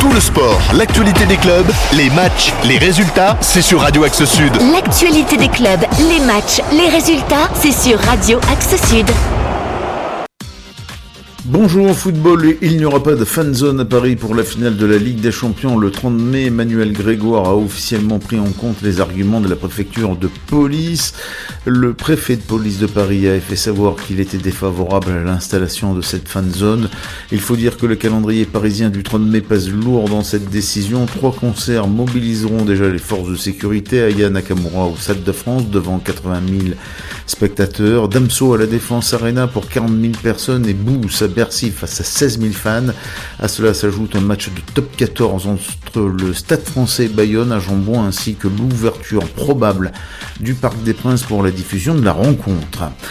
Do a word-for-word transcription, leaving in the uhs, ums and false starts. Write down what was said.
Tout le sport, l'actualité des clubs, les matchs, les résultats, c'est sur Radio Axe Sud. L'actualité des clubs, les matchs, les résultats, c'est sur Radio Axe Sud. Bonjour au football, il n'y aura pas de fan zone à Paris pour la finale de la Ligue des Champions le trente mai. Emmanuel Grégoire a officiellement pris en compte les arguments de la préfecture de police. Le préfet de police de Paris a fait savoir qu'il était défavorable à l'installation de cette fan zone. Il faut dire que le calendrier parisien du trente mai pèse lourd dans cette décision. Trois concerts mobiliseront déjà les forces de sécurité. Aya Nakamura au Stade de France devant quatre-vingt mille spectateurs. Damso à la Défense Arena pour quarante mille personnes et Bous à Bercy face à seize mille fans. À cela s'ajoute un match de top quatorze entre le Stade français et Bayonne à Jambon ainsi que l'ouverture probable du Parc des Princes pour la diffusion de la rencontre.